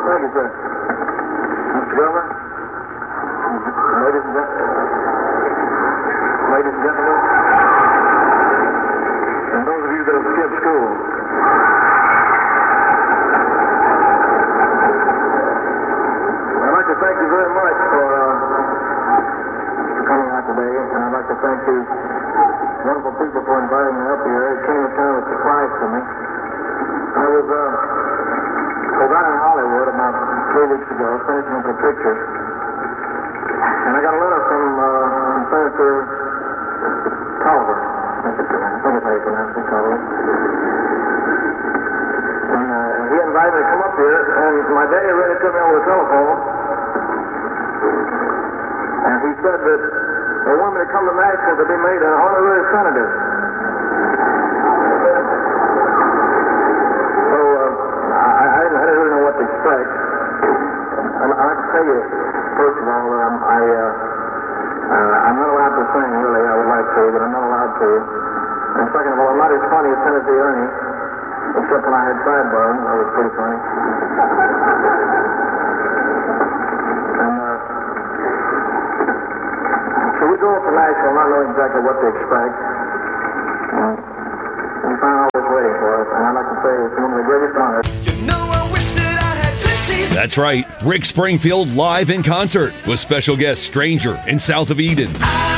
Thank you, sir. Mr. Governor, ladies and gentlemen, and those of you that have skipped school, I'd like to thank you very much for coming out today, and I'd like to thank these wonderful people for inviting me up here. It came as kind of a surprise to me. I was out in Hollywood about 3 weeks ago, finishing up a picture, and I got a letter from Senator Tolliver. I think it's how you pronounce it, Tolliver. And he invited me to come up here, and my daddy read it to me over the telephone, and he said that they want me to come to Nashville to be made an honorary senator. I didn't really know what to expect. I'd like to tell you, first of all, I'm not allowed to sing, really. I would like to, but I'm not allowed to. And second of all, I'm not as funny as Tennessee Ernie, except when I had sideburns. That was pretty funny. And so we go up to Nashville not knowing exactly what to expect. And we find all this waiting for us. And I'd like to say it's one of the greatest honors. That's right. Rick Springfield live in concert with special guest Stranger in South of Eden.